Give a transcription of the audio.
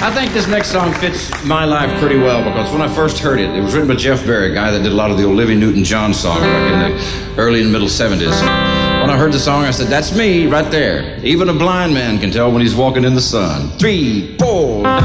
I think this next song fits my life pretty well because when I first heard it, it was written by Jeff Berry, a guy that did a lot of the Olivia Newton-John songs back in the early and middle 70s. When I heard the song, I said, that's me right there. Even a blind man can tell when he's walking in the sun. 3, 4...